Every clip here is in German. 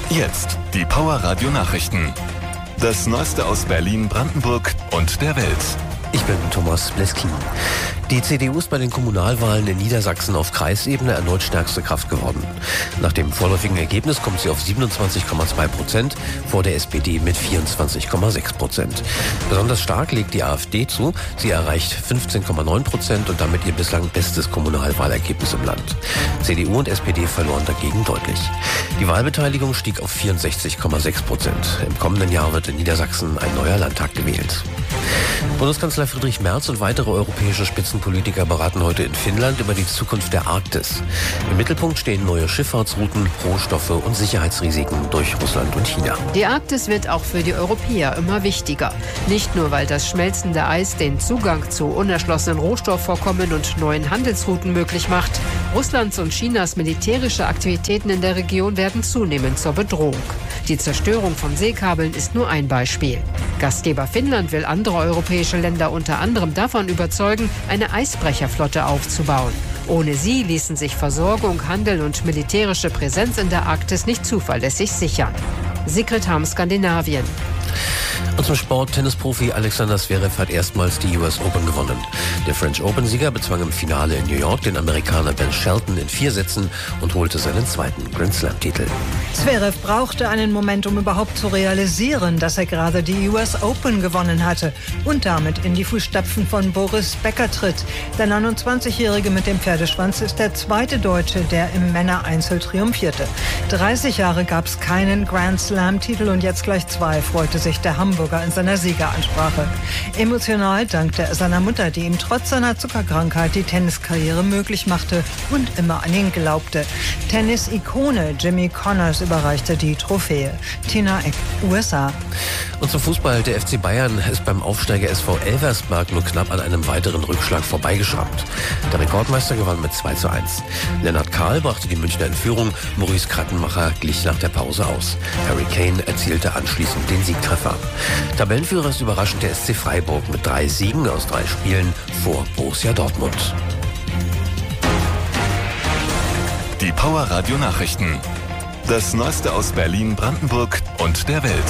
Jetzt die Power Radio Nachrichten. Das Neueste aus Berlin, Brandenburg und der Welt. Ich bin Thomas Bleskin. Die CDU ist bei den Kommunalwahlen in Niedersachsen auf Kreisebene erneut stärkste Kraft geworden. Nach dem vorläufigen Ergebnis kommt sie auf 27,2%, vor der SPD mit 24,6%. Besonders stark legt die AfD zu. Sie erreicht 15,9% und damit ihr bislang bestes Kommunalwahlergebnis im Land. CDU und SPD verloren dagegen deutlich. Die Wahlbeteiligung stieg auf 64,6%. Im kommenden Jahr wird in Niedersachsen ein neuer Landtag gewählt. Bundeskanzler Friedrich Merz und weitere europäische Spitzenpolitiker beraten heute in Finnland über die Zukunft der Arktis. Im Mittelpunkt stehen neue Schifffahrtsrouten, Rohstoffe und Sicherheitsrisiken durch Russland und China. Die Arktis wird auch für die Europäer immer wichtiger. Nicht nur, weil das schmelzende Eis den Zugang zu unerschlossenen Rohstoffvorkommen und neuen Handelsrouten möglich macht. Russlands und Chinas militärische Aktivitäten in der Region werden zunehmend zur Bedrohung. Die Zerstörung von Seekabeln ist nur ein Beispiel. Gastgeber Finnland will andere europäische Länder unter anderem davon überzeugen, eine Eisbrecherflotte aufzubauen. Ohne sie ließen sich Versorgung, Handel und militärische Präsenz in der Arktis nicht zuverlässig sichern. Sigrid Harm, Skandinavien. Und zum Sport: Tennisprofi Alexander Zverev hat erstmals die US Open gewonnen. Der French Open-Sieger bezwang im Finale in New York den Amerikaner Ben Shelton in 4 Sätzen und holte seinen zweiten Grand Slam-Titel. Zverev brauchte einen Moment, um überhaupt zu realisieren, dass er gerade die US Open gewonnen hatte und damit in die Fußstapfen von Boris Becker tritt. Der 29-Jährige mit dem Pferdeschwanz ist der zweite Deutsche, der im Männereinzel triumphierte. 30 Jahre gab es keinen Grand Slam-Titel und jetzt gleich 2, freute sich der Hamburger in seiner Siegeransprache. Emotional dankte er seiner Mutter, die ihm trotz seiner Zuckerkrankheit die Tenniskarriere möglich machte und immer an ihn glaubte. Tennis-Ikone Jimmy Connors überreichte die Trophäe. Tina Eck, USA. Und zum Fußball: Der FC Bayern ist beim Aufsteiger SV Elversberg nur knapp an einem weiteren Rückschlag vorbeigeschrammt. Der Rekordmeister gewann mit 2:1. Lennart Kahl brachte die Münchner in Führung, Maurice Krattenmacher glich nach der Pause aus. Harry Kane erzielte anschließend den Siegtreffer. Tabellenführer ist überraschend der SC Freiburg mit 3 Siegen aus 3 Spielen vor Borussia Dortmund. Die Power Radio Nachrichten. Das Neueste aus Berlin, Brandenburg und der Welt.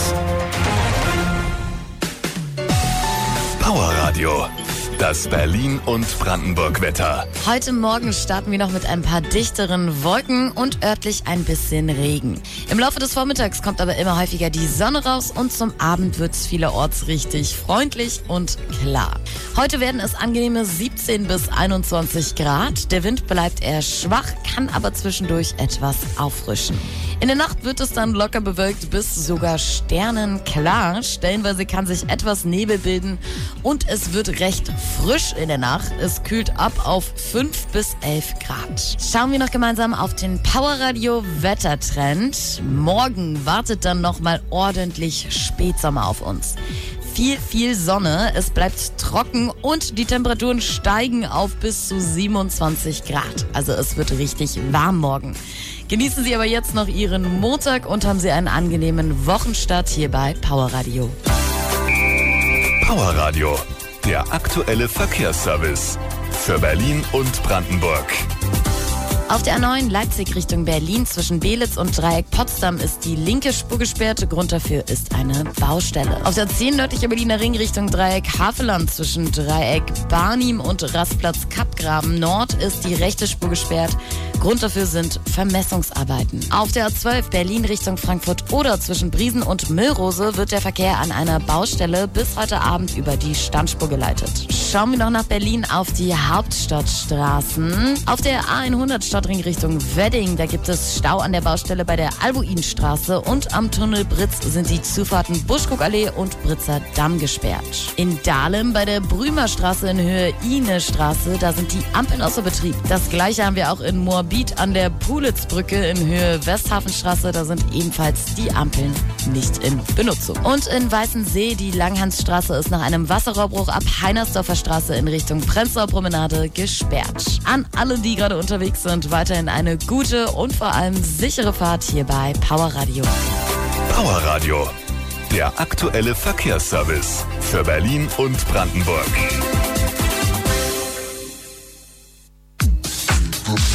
Power Radio. Das Berlin- und Brandenburg-Wetter. Heute Morgen starten wir noch mit ein paar dichteren Wolken und örtlich ein bisschen Regen. Im Laufe des Vormittags kommt aber immer häufiger die Sonne raus und zum Abend wird es vielerorts richtig freundlich und klar. Heute werden es angenehme 17 bis 21 Grad. Der Wind bleibt eher schwach, kann aber zwischendurch etwas auffrischen. In der Nacht wird es dann locker bewölkt bis sogar sternenklar. Stellenweise kann sich etwas Nebel bilden und es wird recht frisch in der Nacht. Es kühlt ab auf 5 bis 11 Grad. Schauen wir noch gemeinsam auf den Powerradio Wettertrend. Morgen wartet dann nochmal ordentlich Spätsommer auf uns. Viel Sonne, es bleibt trocken und die Temperaturen steigen auf bis zu 27 Grad. Also es wird richtig warm morgen. Genießen Sie aber jetzt noch Ihren Montag und haben Sie einen angenehmen Wochenstart hier bei Power Radio. Power Radio, der aktuelle Verkehrsservice für Berlin und Brandenburg. Auf der A9 Leipzig Richtung Berlin zwischen Belitz und Dreieck Potsdam ist die linke Spur gesperrt. Grund dafür ist eine Baustelle. Auf der 10 nördlicher Berliner Ring Richtung Dreieck Havelland zwischen Dreieck Barnim und Rastplatz Kappgraben Nord ist die rechte Spur gesperrt. Grund dafür sind Vermessungsarbeiten. Auf der A12 Berlin Richtung Frankfurt oder zwischen Briesen und Müllrose wird der Verkehr an einer Baustelle bis heute Abend über die Standspur geleitet. Schauen wir noch nach Berlin auf die Hauptstadtstraßen. Auf der A100 Stadtring Richtung Wedding, da gibt es Stau an der Baustelle bei der Albuinstraße und am Tunnel Britz sind die Zufahrten Buschkuckallee und Britzer Damm gesperrt. In Dahlem bei der Brümerstraße in Höhe Ine-Straße, da sind die Ampeln außer Betrieb. Das gleiche haben wir auch in Moabit an der Pulitzbrücke in Höhe Westhafenstraße, da sind ebenfalls die Ampeln nicht in Benutzung. Und in Weißensee, die Langhansstraße ist nach einem Wasserrohrbruch ab Heinersdorfer Straße in Richtung Prenzlauer Promenade gesperrt. An alle, die gerade unterwegs sind, weiterhin eine gute und vor allem sichere Fahrt hier bei Power Radio. Power Radio, der aktuelle Verkehrsservice für Berlin und Brandenburg.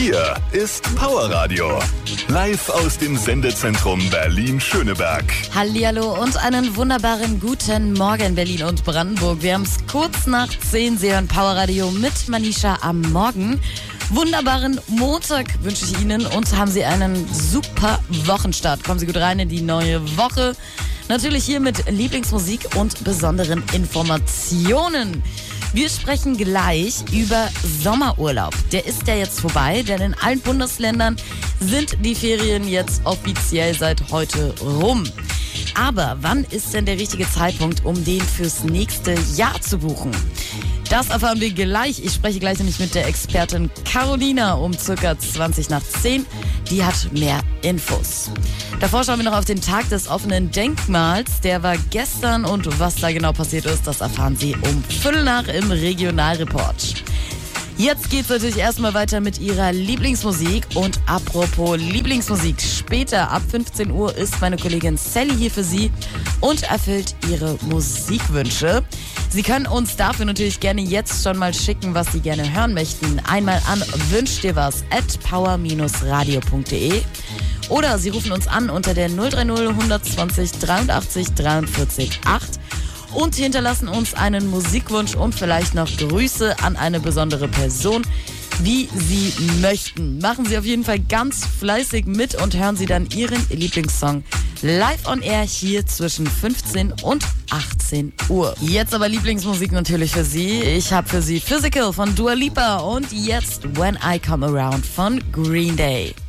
Hier ist Powerradio. Live aus dem Sendezentrum Berlin-Schöneberg. Hallihallo und einen wunderbaren guten Morgen Berlin und Brandenburg. Wir haben es kurz nach 10. Sie hören Powerradio mit Manisha am Morgen. Wunderbaren Montag wünsche ich Ihnen und haben Sie einen super Wochenstart. Kommen Sie gut rein in die neue Woche. Natürlich hier mit Lieblingsmusik und besonderen Informationen. Wir sprechen gleich über Sommerurlaub. Der ist ja jetzt vorbei, denn in allen Bundesländern sind die Ferien jetzt offiziell seit heute rum. Aber wann ist denn der richtige Zeitpunkt, um den fürs nächste Jahr zu buchen? Das erfahren wir gleich. Ich spreche gleich nämlich mit der Expertin Carolina um circa 20 nach 10. Die hat mehr Infos. Davor schauen wir noch auf den Tag des offenen Denkmals. Der war gestern und was da genau passiert ist, das erfahren Sie um 5:15 im Regionalreport. Jetzt geht's natürlich erstmal weiter mit Ihrer Lieblingsmusik. Und apropos Lieblingsmusik, später ab 15 Uhr ist meine Kollegin Sally hier für Sie und erfüllt Ihre Musikwünsche. Sie können uns dafür natürlich gerne jetzt schon mal schicken, was Sie gerne hören möchten. Einmal an wünschdirwas@power-radio.de oder Sie rufen uns an unter der 030 120 83 43 8 und hinterlassen uns einen Musikwunsch und vielleicht noch Grüße an eine besondere Person, wie Sie möchten. Machen Sie auf jeden Fall ganz fleißig mit und hören Sie dann Ihren Lieblingssong live on air hier zwischen 15 und 18 Uhr. Jetzt aber Lieblingsmusik natürlich für Sie. Ich habe für Sie Physical von Dua Lipa und jetzt When I Come Around von Green Day.